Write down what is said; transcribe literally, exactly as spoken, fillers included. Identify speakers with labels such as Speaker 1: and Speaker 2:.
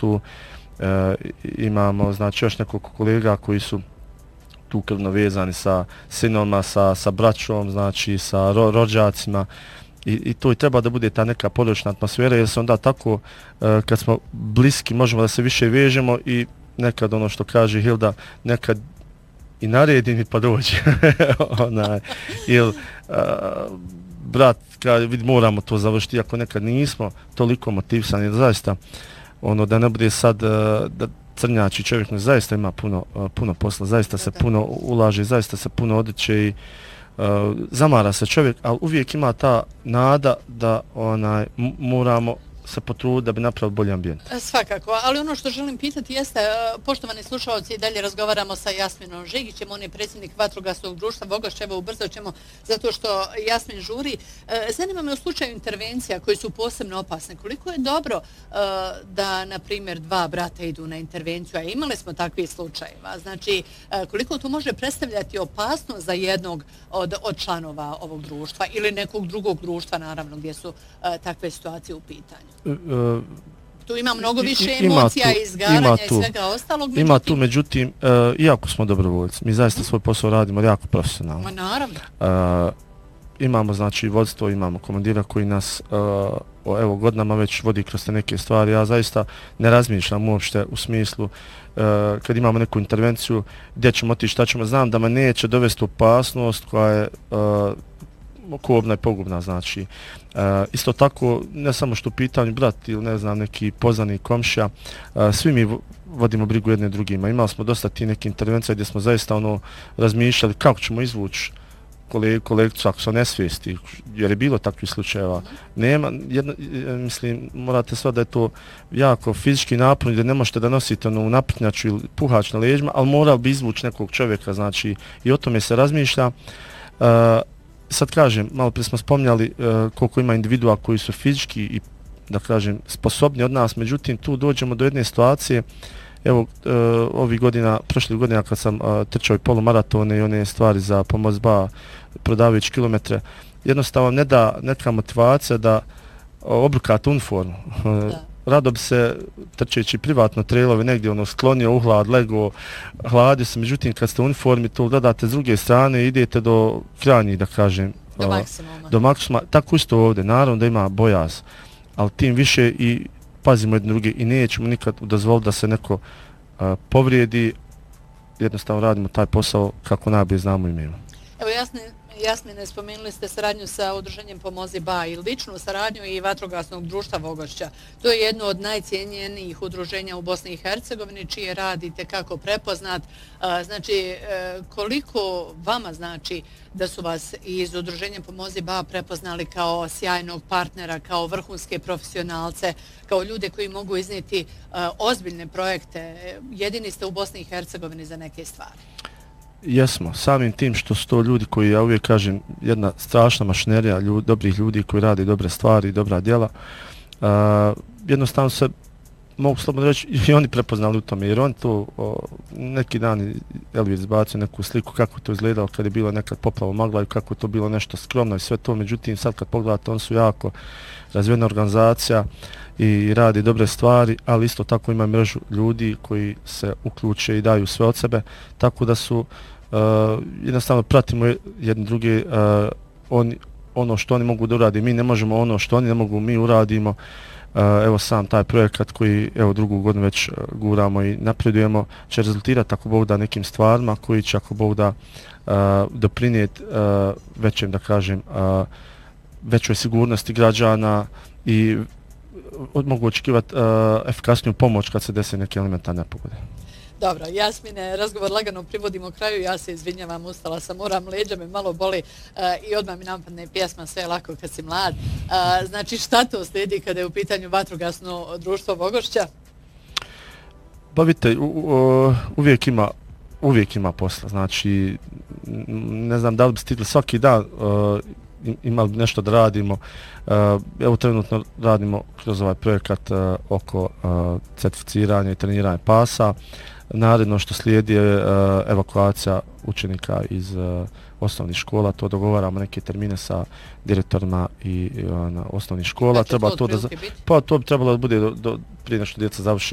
Speaker 1: tu e, imamo znači još nekoliko kolega koji su tu krvno vezani sa sinovima, sa, sa braćom, znači sa ro, rođacima i, i to i treba da bude ta neka porodična atmosfera jer se onda tako e, kad smo bliski možemo da se više vežemo i nekad ono što kaže Hilda, nekad i naredi mi pa dođe. Onaj, ili uh, brat, kada vidi moramo to završiti, ako nekad nismo toliko motivisani, zaista, ono da ne bude sad uh, da crnjači čovjek, ne, zaista ima puno, uh, puno posla, zaista se puno ulaže, zaista se puno odriče i uh, zamara se čovjek, ali uvijek ima ta nada da onaj moramo se potruditi da bi napravili bolji ambijent.
Speaker 2: Svakako, ali ono što želim pitati jeste, poštovani slušalci, dalje razgovaramo sa Jasminom Žigićem, on je predsjednik Vatrogasnog društva Vogošća, evo ubrzo ćemo, zato što Jasmin žuri. Zanima me u slučaju intervencija koji su posebno opasne, koliko je dobro da, na primjer, dva brata idu na intervenciju, a imali smo takvih slučajeva, znači koliko to može predstavljati opasnost za jednog od, od članova ovog društva ili nekog drugog društva, naravno, gdje su takve situacije u pitanju.
Speaker 1: Uh,
Speaker 2: tu ima mnogo više emocija, tu, izgaranja tu, i svega ostalog. Međutim,
Speaker 1: ima tu, međutim, uh, iako smo dobrovoljci, mi zaista svoj posao radimo jako profesionalno.
Speaker 2: Ma naravno.
Speaker 1: Uh, imamo, znači, vodstvo, imamo komandira koji nas, uh, evo, godinama već vodi kroz te neke stvari. Ja zaista ne razmišljam uopšte u smislu uh, kad imamo neku intervenciju, gdje ćemo otići, šta ćemo, znam da me neće dovesti opasnost koja je uh, kobna i pogubna, znači. Uh, isto tako, ne samo što u pitanju brat ili ne znam, neki poznani komšija, uh, svi mi vodimo brigu jedne drugima. Imali smo dosta ti neke intervencije gdje smo zaista ono razmišljali kako ćemo izvući kolegu, kolegicu ako se nesvijesti, jer je bilo takvih slučajeva. Nema, jedno, mislim, morate sve da je to jako fizički napor, gdje ne možete da nosite onu naprtnjaču ili puhač na leđima, ali morali bi izvući nekog čovjeka, znači, i o tome se razmišlja. Uh, sad kažem, malo prije smo spomnjali uh, koliko ima individua koji su fizički i, da kažem, sposobni od nas, međutim, tu dođemo do jedne situacije. Evo, uh, ovih godina, prošlih godina kad sam uh, trčao i polumaratone i one stvari za pomoć ba, prodavajući kilometre, jednostavno ne da neka motivacija da uh, obrukate uniformu. Uh, rado bi se trčeći privatno trailove negdje ono sklonio u hlad, lego, hladio se, međutim kad ste u uniformi to gledate s druge strane i idete do krajnjih, da kažem,
Speaker 2: do maksimuma.
Speaker 1: Do maksimuma. Tako isto ovdje, naravno da ima bojaz, ali tim više i pazimo jedne druge i nećemo nikad dozvoliti da se neko uh, povrijedi, jednostavno radimo taj posao kako najbolje znamo i imamo.
Speaker 2: Evo jasne, Jasmine, spomenuli ste saradnju sa udruženjem Pomozi ba i ličnu saradnju i Vatrogasnog društva Vogošća. To je jedno od najcijenjenijih udruženja u Bosni i Hercegovini, čije rad itekako prepoznat. Znači, koliko vama znači da su vas iz udruženja Pomozi ba prepoznali kao sjajnog partnera, kao vrhunske profesionalce, kao ljude koji mogu iznijeti ozbiljne projekte? Jedini ste u Bosni i Hercegovini za neke stvari.
Speaker 1: Jesmo, samim tim što su to ljudi koji, ja uvijek kažem, jedna strašna mašinerija ljudi, dobrih ljudi koji rade dobre stvari i dobra djela, uh, jednostavno se, mogu slobodno reći, i oni prepoznali u tome, jer oni to o, neki dan Elvir izbacio neku sliku kako to izgledalo kad je bilo nekad poplava u Maglaju, kako je to bilo nešto skromno i sve to, međutim sad kad pogledate, oni su jako razvijena organizacija i radi dobre stvari, ali isto tako ima mrežu ljudi koji se uključe i daju sve od sebe, tako da su Uh, jednostavno pratimo jedni druge, uh, oni, ono što oni mogu da uradi, mi ne možemo ono što oni ne mogu, mi uradimo. Uh, evo sam taj projekat koji evo drugu godinu već uh, guramo i napredujemo, će rezultirati ako Bog da nekim stvarima koji će ako Bog da uh, doprinijeti uh, većem, da kažem, uh, većoj sigurnosti građana i uh, mogu očekivati uh, efikasniju pomoć kad se desi neke elementarne nepogode.
Speaker 2: Dobro, Jasmine, razgovor lagano privodimo kraju, ja se izvinjavam, ustala sam, moram, leđa me malo boli uh, i odmah mi napadne pjesma Sve je lako kad si mlad. Uh, znači, šta to slijedi kada je u pitanju Vatrogasno društvo Vogošća?
Speaker 1: Pa vidite, u, u, uvijek ima uvijek ima posla, znači, ne znam da li bi stigli svaki dan, uh, imali bi nešto da radimo. Uh, evo trenutno radimo kroz ovaj projekat uh, oko uh, certificiranja i treniranja pasa. Naredno što slijedi je uh, evakuacija učenika iz uh, osnovnih škola, to dogovaramo neke termine sa direktorima i uh, na osnovnih škola. Treba to da, pa to bi trebalo da bude do, do, prije nešto djeca završi